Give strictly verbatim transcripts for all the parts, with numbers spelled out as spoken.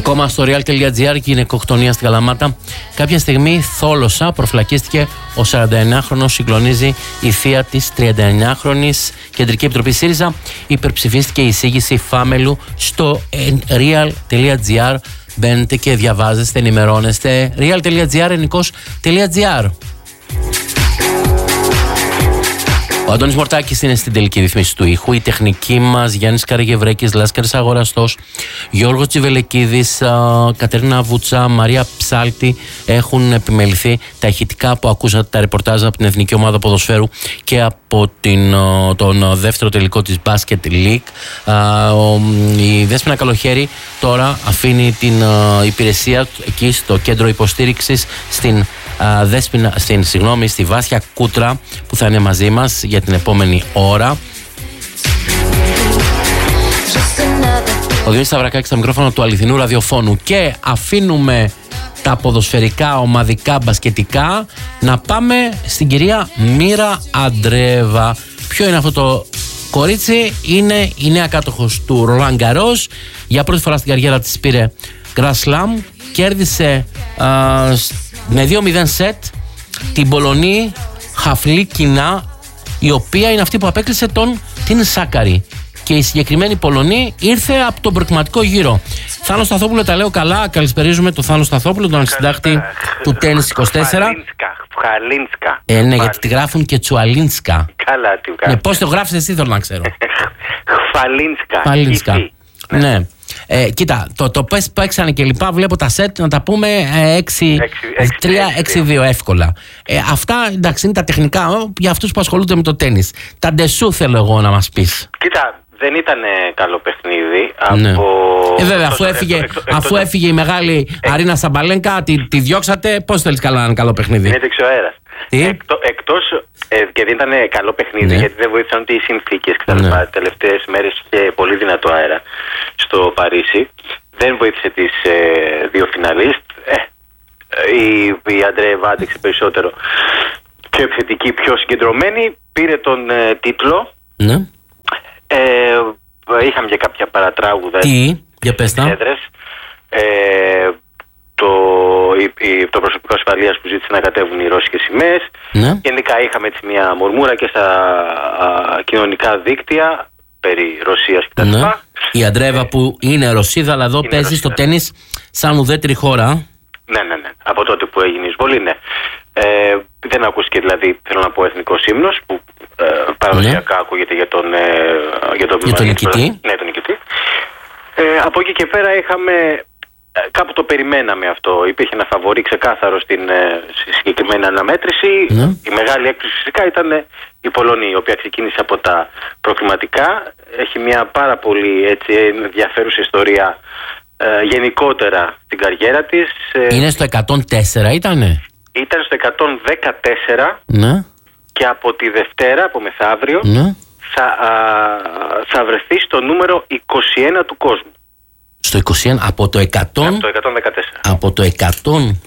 Ακόμα στο real.gr, γυναικοκτονία στην Καλαμάτα. Κάποια στιγμή θόλωσα, προφυλακίστηκε ο σαρανταεννιάχρονος, συγκλονίζει η θεία της τριανταεννιάχρονης. Κεντρική Επιτροπή ΣΥΡΙΖΑ υπερψηφίστηκε η εισήγηση φάμελου στο real.gr. Μπαίνετε και διαβάζεστε, ενημερώνεστε. real.gr, ενικός.gr. Ο Αντώνης Μορτάκης είναι στην τελική ρυθμίση του ήχου. Η τεχνική μας, Γιάννης Καραγευρέκης, Λάσκαρης Αγοραστός, Γιώργος Τσιβελεκίδης, Κατερίνα Βούτσα, Μαρία Ψάλτη έχουν επιμεληθεί. Τα ηχητικά που ακούσατε, τα ρεπορτάζ από την Εθνική Ομάδα Ποδοσφαίρου και από την, τον δεύτερο τελικό της Basket League. Η Δέσποινα Καλοχέρη τώρα αφήνει την υπηρεσία εκεί στο κέντρο υποστήριξης στην Δέσποινα, στην, συγγνώμη, στη Βάσια Κούτρα, που θα είναι μαζί μας για την επόμενη ώρα. Ο Διονύσης Σταυρακάκης στα μικρόφωνα του αληθινού ραδιοφώνου. Και αφήνουμε τα ποδοσφαιρικά, ομαδικά, μπασκετικά, να πάμε στην κυρία Μύρα Αντρέβα. Ποιο είναι αυτό το κορίτσι? Είναι η νέα κάτοχος του Ρολάν Γκαρός. Για πρώτη φορά στην καριέρα της πήρε Grand Slam. Κέρδισε α, με δύο μηδέν σετ την Πολωνή Χαφλίκινα, η οποία είναι αυτή που απέκλεισε τον την Σάκαρη. Και η συγκεκριμένη Πολωνή ήρθε από τον προκριματικό γύρο. Θάνο Σταθόπουλο, τα λέω καλά? Καλησπερίζουμε τον Θάνο Σταθόπουλο, τον αρχισυντάκτη του Τένις είκοσι τέσσερα. Χαλίνσκα. Ε, ναι, γιατί τη γράφουν και Τσουαλίνσκα. Καλά, τι βγάζει. Ναι, πώς το γράφεις εσύ, θέλω να ξέρω. Χφαλίνσκα. Χφαλίνσκα. Ναι. Ε, κοίτα, το, το πες παίξανε και λοιπά. Βλέπω τα σετ να τα πούμε έξι τρία έξι δύο εύκολα. Ε, αυτά εντάξει είναι τα τεχνικά για αυτούς που ασχολούνται με το τένις. Τα ντεσού θέλω εγώ να μας πεις. Κοίτα, δεν ήταν καλό παιχνίδι. Ναι. Από... Ε, βέβαια, αφού έφυγε, εκτός, εκτός, αφού έφυγε η μεγάλη ε, Αρίνα Σαμπαλένκα, τη, τη διώξατε. Πώς θέλεις καλά να είναι καλό παιχνίδι? Είναι δεξιοαέρας. Εκτό, εκτός ε, και δεν ήταν καλό παιχνίδι, ναι, γιατί δεν βοήθησαν ούτε οι συνθήκες και τα λοιπά. Ναι. Τελευταίες μέρες είχε πολύ δυνατό αέρα στο Παρίσι. Δεν βοήθησε τις ε, δύο φιναλίστ. Ε, η, η Αντρέβα άντεξε περισσότερο, πιο επιθετική, πιο συγκεντρωμένη. Πήρε τον ε, τίτλο. Ναι. Ε, είχαμε και κάποια παρατράγουδα. Τι, για πες τα. Ε, το, το προσωπικό ασφαλείας που ζήτησε να κατέβουν οι ρώσικες σημαίες. Ναι. Γενικά είχαμε έτσι μια μουρμούρα και στα α, κοινωνικά δίκτυα περί Ρωσίας κτλ. Ναι. Η Αντρέβα που είναι Ρωσίδα, αλλά εδώ είναι παίζει Ρωσίδα. Στο τένις σαν ουδέτερη χώρα. Ναι, ναι, ναι. Από τότε που έγινε η εισβολή, ναι. Ε, δεν ακούστηκε δηλαδή, θέλω να πω, εθνικός ύμνος που ε, παραδοσιακά ναι. ακούγεται για τον, ε, για τον, για τον νικητή. Ναι, τον νικητή. Ε, από εκεί και πέρα είχαμε... Κάπου το περιμέναμε αυτό. Υπήρχε ένα φαβορί ξεκάθαρο στην ε, συγκεκριμένη αναμέτρηση. Ναι. Η μεγάλη έκπληξη φυσικά ήταν η Πολωνία, η οποία ξεκίνησε από τα προκριματικά. Έχει μια πάρα πολύ έτσι, ενδιαφέρουσα ιστορία ε, γενικότερα στην καριέρα της. Είναι στο εκατόν τέσσερα ήτανε? Ήταν στο εκατόν δεκατέσσερα. Ναι. Και από τη Δευτέρα, από μεθαύριο, ναι. θα, α, θα βρεθεί στο νούμερο είκοσι ένα του κόσμου. Στο είκοσι ένα, από το εκατό, από το εκατόν δεκατέσσερα. Από το εκατόν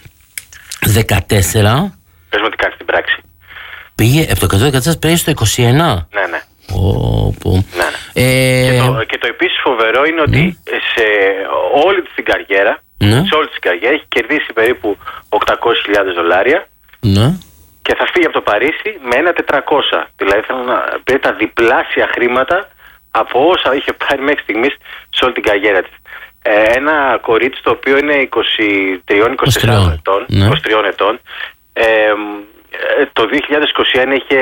δεκατέσσερα. Πες μου τι κάνει στην πράξη. Πήγε, από το εκατόν δεκατέσσερα πήγε στο είκοσι ένα. Ναι, ναι. Oh, oh. ναι, ναι. Ε... Και, το, και το επίσης φοβερό είναι ότι ναι. σε όλη της την καριέρα, ναι. σε όλη της την καριέρα έχει κερδίσει περίπου οκτακόσιες χιλιάδες δολάρια. Ναι. Και θα φύγει από το Παρίσι με ένα τετρακόσια. Δηλαδή θα πήρε τα διπλάσια χρήματα από όσα είχε πάρει μέχρι στιγμής σε όλη την καριέρα της. Ε, ένα κορίτσι το οποίο είναι είκοσι τρία είκοσι τέσσερα ετών, ναι. είκοσι τρία ετών, ε, το δύο χιλιάδες είκοσι ένα είχε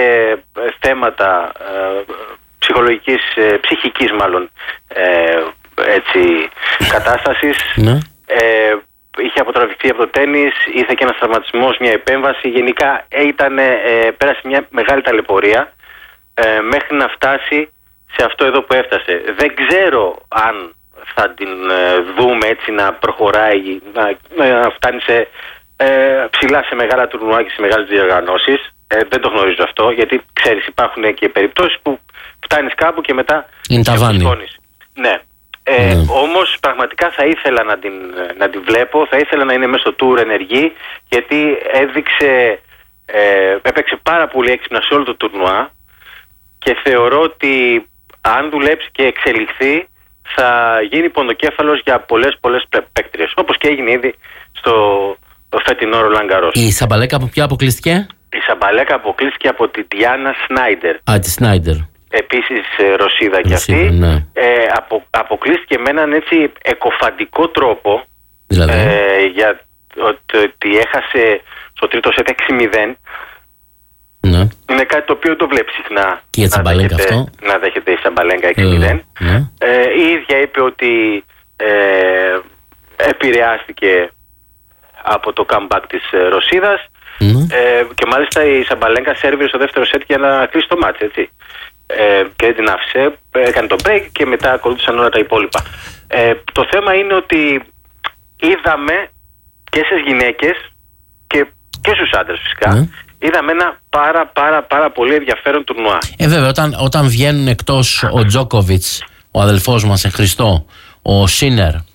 θέματα ε, ψυχολογικής, ε, ψυχικής μάλλον ε, έτσι, κατάστασης. Ναι. Ε, είχε αποτραβηχθεί από το τένις, ήρθε και ένας τραυματισμός, μια επέμβαση. Γενικά ήταν, ε, πέρασε μια μεγάλη ταλαιπωρία ε, μέχρι να φτάσει σε αυτό εδώ που έφτασε. Δεν ξέρω αν θα την ε, δούμε έτσι να προχωράει, να, να φτάνει σε, ε, ψηλά σε μεγάλα τουρνουά και σε μεγάλες διοργανώσεις. Ε, δεν το γνωρίζω αυτό, γιατί ξέρεις υπάρχουν και περιπτώσεις που φτάνεις κάπου και μετά είναι ταβάνι. Ναι. Ε, mm. Όμως πραγματικά θα ήθελα να την, να την βλέπω, θα ήθελα να είναι μέσα στο tour ενεργή, γιατί έδειξε, ε, έπαιξε πάρα πολύ έξυπνα σε όλο το τουρνουά και θεωρώ ότι αν δουλέψει και εξελιχθεί θα γίνει ποντοκέφαλος για πολλές πολλές παίκτριες. Όπως και έγινε ήδη στο το φετινό Roland Garros. Η Σαμπαλέκα από ποια αποκλείστηκε? Η Σαμπαλέκα αποκλείστηκε από τη Διάνα Σνάιντερ. Α, τη Σνάιντερ. Επίσης Ρωσίδα κι αυτή. Ναι. Ε, απο, αποκλείστηκε με έναν έτσι εκοφαντικό τρόπο. Δηλαδή. Ε, για ότι έχασε στο τρίτο σετ έξι μηδέν. Ναι. Είναι κάτι το οποίο το βλέπει συχνά. Και για να, δέχεται, αυτό. να δέχεται η Σαμπαλέγκα έξι μηδέν. Ε, ναι. ε, η ίδια είπε ότι ε, επηρεάστηκε από το comeback της Ρωσίδας. Ναι. Ε, και μάλιστα η Σαμπαλέγκα σέρβιρε στο δεύτερο σετ για να κλείσει το μάτς, έτσι. Ε, και δεν την άφησε. Έκανε το break και μετά ακολούθησαν όλα τα υπόλοιπα. Ε, το θέμα είναι ότι είδαμε και στις γυναίκες και, και στους άντρες φυσικά. Ναι. Είδαμε ένα πάρα πάρα πάρα πολύ ενδιαφέρον τουρνουά. Ε, βέβαια, όταν, όταν βγαίνουν εκτός ο Τζόκοβιτς, ο αδελφός μας εν Χριστώ, ο Σίνερ, ε,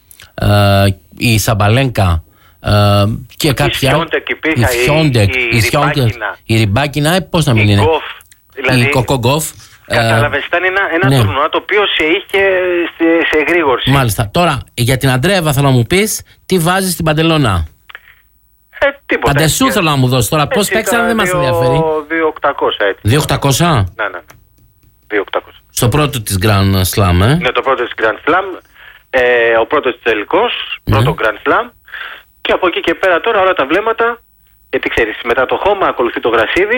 η Σαμπαλέγκα ε, και κάποια. Η Φιόντεκ, η Ριμπάκινα, πώς να μην η είναι. Γκοφ, δηλαδή, η Κοκογκόφ. Κατάλαβες, ήταν ένα, ένα ναι. τουρνουά το οποίο σε είχε σε, σε εγρήγορση. Μάλιστα. Τώρα, για την Αντρέβα θέλω να μου πεις τι βάζεις στην Παντελώνα. Ε, τίποτα. Αντεσού θέλω να μου δώσεις τώρα. Πώς παίξανε, δεν μας ενδιαφέρει. δύο χιλιάδες οκτακόσια έτσι. δύο χιλιάδες οκτακόσια. Ναι, ναι. δύο χιλιάδες οκτακόσια. Στο πρώτο της Grand Slam, ε. Ναι, το πρώτο της Grand Slam. Ε, ο πρώτος της τελικός. Ναι. Πρώτο Grand Slam. Και από εκεί και πέρα τώρα όλα τα βλέμματα. Γιατί ξέρεις, μετά το χώμα ακολουθεί το γρασίδι.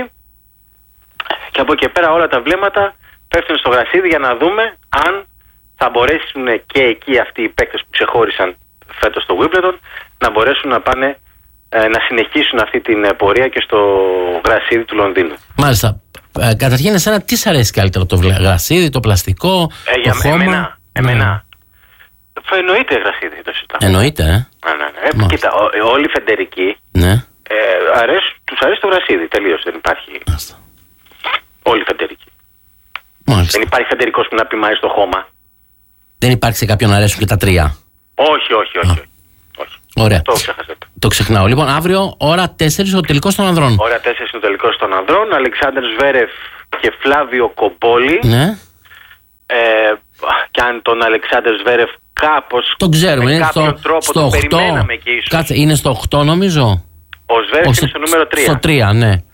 Και από εκεί και πέρα όλα τα βλέμματα πέφτουν στο γρασίδι για να δούμε αν θα μπορέσουν και εκεί αυτοί οι παίκτες που ξεχώρισαν φέτος στο Wimbledon να μπορέσουν να πάνε ε, να συνεχίσουν αυτή την πορεία και στο γρασίδι του Λονδίνου. Μάλιστα. Ε, καταρχήν εσένα τι σ' αρέσει καλύτερα, το γρασίδι, το πλαστικό, ε, το για χώμα? Εμένα, εμένα. Ναι. Εννοείται γρασίδι το συζητάμε. Εννοείται, ε. Ναι, ναι, ναι. Ε, κοίτα, ό, όλοι οι φεντερικοί ναι. ε, αρέσουν, τους αρέσει το γρασίδι, τελείως, δεν υπάρχει. Μάλιστα. Όλοι οι φεντερικοί. Μάλιστα. Δεν υπάρχει φεντερικός που να πει μ' αρέσει το χώμα. Δεν υπάρχει σε κάποιον να αρέσουν και τα τρία. Όχι, όχι, όχι. όχι. όχι. Ωραία. Το ξέχασατε. Το ξεχνάω. Λοιπόν, αύριο ώρα τέσσερις ο τελικός των ανδρών. Ώρα τέσσερις ο τελικός των ανδρών. Αλεξάνδρ Σβέρεφ και Φλάβιο Κομπόλη. Ναι. Ε, και αν τον Αλεξάνδρ Σβέρεφ κάπως. Το ξέρουμε. Είναι στο, τρόπο στο το οκτώ. Περιμέναμε και ίσως. Κάτσε, είναι στο οκτώ νομίζω. Ο Σβέρεφ είναι στο νούμερο τρία. Στο τρία, ναι.